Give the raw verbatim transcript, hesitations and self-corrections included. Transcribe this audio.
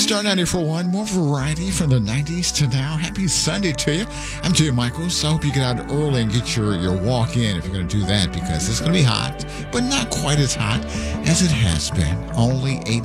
Star ninety-four point one, more variety from the nineties to now. Happy Sunday to you. I'm Jay Michaels. I hope you get out early and get your, your walk in if you're going to do that, because it's going to be hot, but not quite as hot as it has been. Only eight